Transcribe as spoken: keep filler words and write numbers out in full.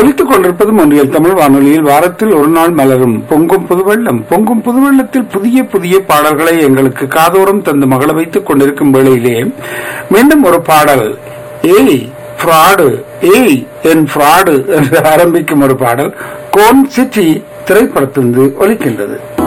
ஒலித்துக் கொண்டிருப்பது ஒன்றியல் தமிழ் வானொலியில் வாரத்தில் ஒரு நாள் மலரும் பொங்கும் புதுவெள்ளம். பொங்கும் புதுவெள்ளத்தில் புதிய புதிய பாடல்களை எங்களுக்கு காதோறும் தந்து மகள வைத்துக் கொண்டிருக்கும் வேளையிலே மீண்டும் ஒரு பாடல், ஏய் ஃப்ராடு, ஏய் என் ஃப்ராடு என்று ஆரம்பிக்கும் ஒரு பாடல் கோன் சிட்டி திரைப்படத்திலிருந்து ஒலிக்கின்றது.